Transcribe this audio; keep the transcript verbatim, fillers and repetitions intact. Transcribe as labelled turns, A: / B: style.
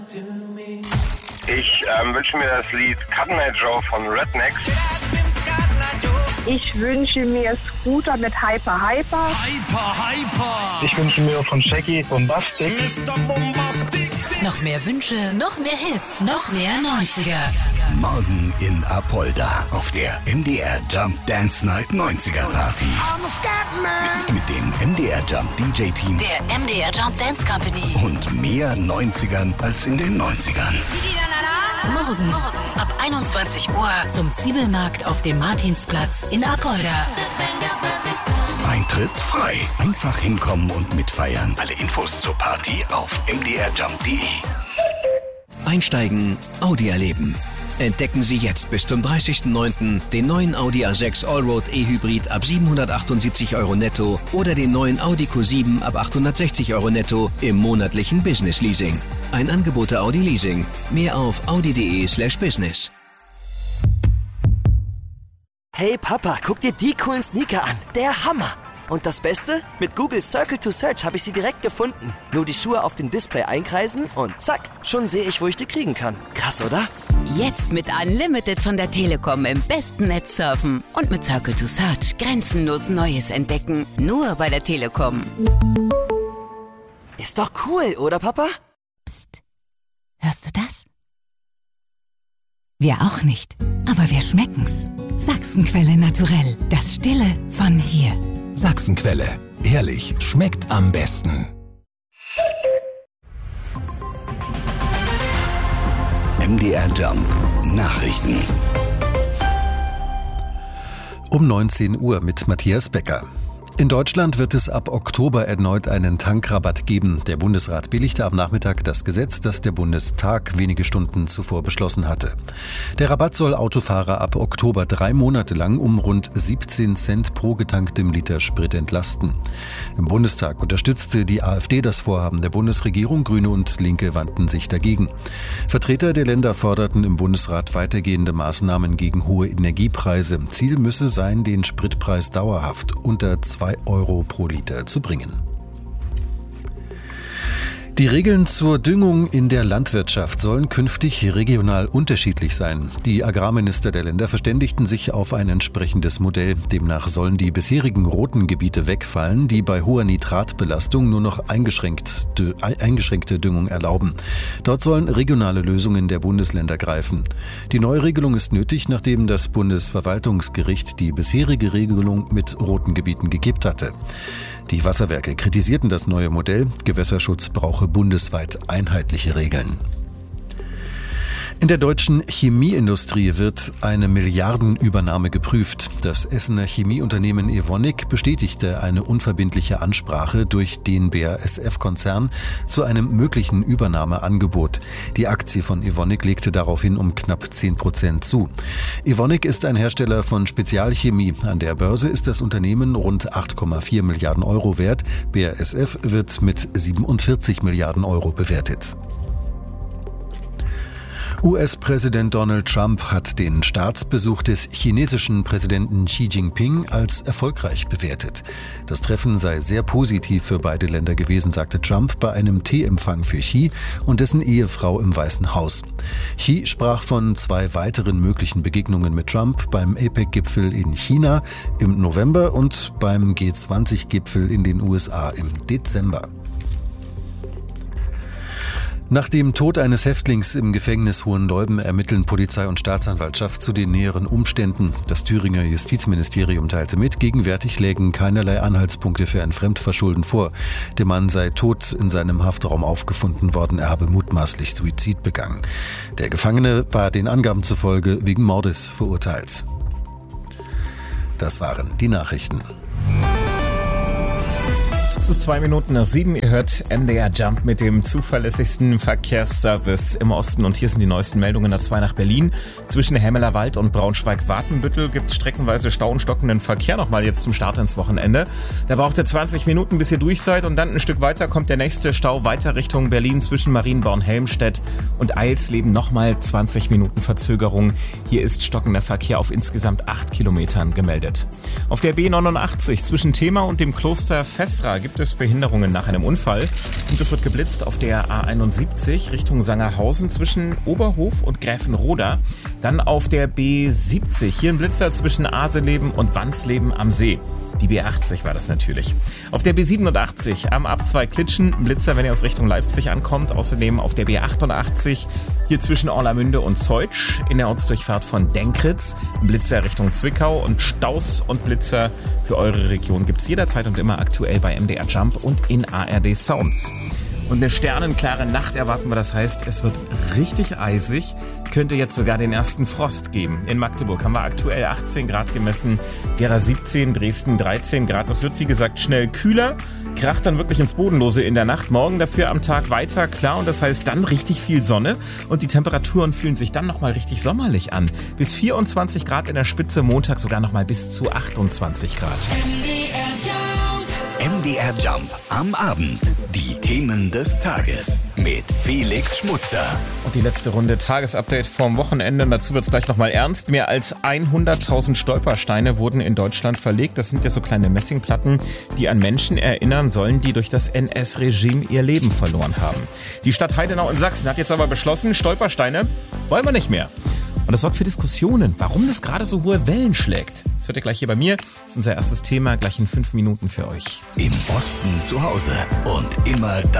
A: Ich ähm, wünsche mir das Lied Cut Night Joe von Rednex.
B: Ich wünsche mir Scooter mit Hyper Hyper.
C: Hyper Hyper.
D: Ich wünsche mir von Shaggy Bombastic.
C: Mister Bombastic.
E: Noch mehr Wünsche, noch mehr Hits, noch mehr neunziger.
F: Morgen in Apolda auf der M D R Jump Dance Night neunziger Party. Mit dem M D R Jump D J-Team.
E: Der M D R Jump Dance Company.
F: Und mehr neunzigern als in den neunzigern.
E: Morgen ab einundzwanzig Uhr zum Zwiebelmarkt auf dem Martinsplatz in Apolda.
F: Eintritt frei. Einfach hinkommen und mitfeiern. Alle Infos zur Party auf m d r jump punkt d e.
G: Einsteigen, Audi erleben. Entdecken Sie jetzt bis zum dreißigsten neunten den neuen Audi A sechs Allroad E-Hybrid ab siebenhundertachtundsiebzig Euro netto oder den neuen Audi Q sieben ab achthundertsechzig Euro netto im monatlichen Business Leasing. Ein Angebot der Audi Leasing. Mehr auf audi.de slash business.
H: Hey Papa, guck dir die coolen Sneaker an. Der Hammer! Und das Beste? Mit Google Circle to Search habe ich sie direkt gefunden. Nur die Schuhe auf dem Display einkreisen und zack, schon sehe ich, wo ich die kriegen kann. Krass, oder?
E: Jetzt mit Unlimited von der Telekom im besten Netz surfen und mit Circle to Search grenzenlos Neues entdecken. Nur bei der Telekom.
H: Ist doch cool, oder Papa?
I: Psst. Hörst du das? Wir auch nicht, aber wir schmecken's. Sachsenquelle Naturell, das Stille von hier.
F: Sachsenquelle. Ehrlich, schmeckt am besten. M D R Jump Nachrichten.
J: Um neunzehn Uhr mit Matthias Becker. In Deutschland wird es ab Oktober erneut einen Tankrabatt geben. Der Bundesrat billigte am Nachmittag das Gesetz, das der Bundestag wenige Stunden zuvor beschlossen hatte. Der Rabatt soll Autofahrer ab Oktober drei Monate lang um rund siebzehn Cent pro getanktem Liter Sprit entlasten. Im Bundestag unterstützte die AfD das Vorhaben der Bundesregierung. Grüne und Linke wandten sich dagegen. Vertreter der Länder forderten im Bundesrat weitergehende Maßnahmen gegen hohe Energiepreise. Ziel müsse sein, den Spritpreis dauerhaft unter zwei Euro pro Liter zu bringen. Die Regeln zur Düngung in der Landwirtschaft sollen künftig regional unterschiedlich sein. Die Agrarminister der Länder verständigten sich auf ein entsprechendes Modell. Demnach sollen die bisherigen roten Gebiete wegfallen, die bei hoher Nitratbelastung nur noch eingeschränkt, eingeschränkte Düngung erlauben. Dort sollen regionale Lösungen der Bundesländer greifen. Die Neuregelung ist nötig, nachdem das Bundesverwaltungsgericht die bisherige Regelung mit roten Gebieten gekippt hatte. Die Wasserwerke kritisierten das neue Modell. Gewässerschutz brauche bundesweit einheitliche Regeln. In der deutschen Chemieindustrie wird eine Milliardenübernahme geprüft. Das Essener Chemieunternehmen Evonik bestätigte eine unverbindliche Ansprache durch den B A S F-Konzern zu einem möglichen Übernahmeangebot. Die Aktie von Evonik legte daraufhin um knapp zehn Prozent zu. Evonik ist ein Hersteller von Spezialchemie. An der Börse ist das Unternehmen rund acht Komma vier Milliarden Euro wert. B A S F wird mit siebenundvierzig Milliarden Euro bewertet. U S-Präsident Donald Trump hat den Staatsbesuch des chinesischen Präsidenten Xi Jinping als erfolgreich bewertet. Das Treffen sei sehr positiv für beide Länder gewesen, sagte Trump bei einem Teeempfang für Xi und dessen Ehefrau im Weißen Haus. Xi sprach von zwei weiteren möglichen Begegnungen mit Trump beim APEC-Gipfel in China im November und beim G zwanzig-Gipfel in den U S A im Dezember. Nach dem Tod eines Häftlings im Gefängnis Hohenleuben ermitteln Polizei und Staatsanwaltschaft zu den näheren Umständen. Das Thüringer Justizministerium teilte mit, gegenwärtig lägen keinerlei Anhaltspunkte für ein Fremdverschulden vor. Der Mann sei tot in seinem Haftraum aufgefunden worden, er habe mutmaßlich Suizid begangen. Der Gefangene war den Angaben zufolge wegen Mordes verurteilt. Das waren die Nachrichten.
K: Es ist zwei Minuten nach sieben. Ihr hört M D R Jump mit dem zuverlässigsten Verkehrsservice im Osten. Und hier sind die neuesten Meldungen. A zwei nach Berlin. Zwischen Hemmelerwald und Braunschweig-Watenbüttel gibt es streckenweise Stau und stockenden Verkehr. Nochmal jetzt zum Start ins Wochenende. Da braucht ihr zwanzig Minuten, bis ihr durch seid. Und dann ein Stück weiter kommt der nächste Stau weiter Richtung Berlin zwischen Marienborn-Helmstedt und Eilsleben. Nochmal zwanzig Minuten Verzögerung. Hier ist stockender Verkehr auf insgesamt acht Kilometern gemeldet. Auf der B neunundachtzig zwischen Thema und dem Kloster Fessra gibt es Behinderungen nach einem Unfall. Und es wird geblitzt auf der A einundsiebzig Richtung Sangerhausen zwischen Oberhof und Gräfenroda. Dann auf der B siebzig, hier ein Blitzer zwischen Aseleben und Wansleben am See. Die B achtzig war das natürlich. Auf der B siebenundachtzig am A zwei Klitschen, ein Blitzer, wenn ihr aus Richtung Leipzig ankommt. Außerdem auf der B achtundachtzig hier zwischen Orlamünde und Zeutsch in der Ortsdurchfahrt von Denkritz. Ein Blitzer Richtung Zwickau und Staus und Blitzer für eure Region gibt's jederzeit und immer aktuell bei M D R Jump und in A R D Sounds. Und eine sternenklare Nacht erwarten wir, das heißt, es wird richtig eisig, könnte jetzt sogar den ersten Frost geben. In Magdeburg haben wir aktuell achtzehn Grad gemessen, Gera siebzehn, Dresden dreizehn Grad. Das wird wie gesagt schnell kühler, kracht dann wirklich ins Bodenlose in der Nacht. Morgen dafür am Tag weiter klar und das heißt dann richtig viel Sonne und die Temperaturen fühlen sich dann nochmal richtig sommerlich an. Bis vierundzwanzig Grad in der Spitze, Montag sogar nochmal bis zu achtundzwanzig Grad.
F: M D R Jump am Abend. Die Themen des Tages mit Felix Schmutzer.
K: Und die letzte Runde Tagesupdate vom Wochenende. Und dazu wird es gleich nochmal ernst. Mehr als hunderttausend Stolpersteine wurden in Deutschland verlegt. Das sind ja so kleine Messingplatten, die an Menschen erinnern sollen, die durch das N S-Regime ihr Leben verloren haben. Die Stadt Heidenau in Sachsen hat jetzt aber beschlossen, Stolpersteine wollen wir nicht mehr. Und das sorgt für Diskussionen, warum das gerade so hohe Wellen schlägt. Das hört ihr gleich hier bei mir. Das ist unser erstes Thema, gleich in fünf Minuten für euch.
F: Im Osten zu Hause und immer da.